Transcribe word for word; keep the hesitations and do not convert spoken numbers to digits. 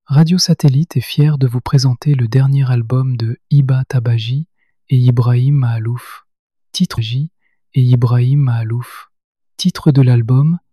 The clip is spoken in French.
Radio Satellite est fier de vous présenter le dernier album de Hiba Tabaji et Ibrahim Maalouf. Titre J et Ibrahim Maalouf. Titre de l'album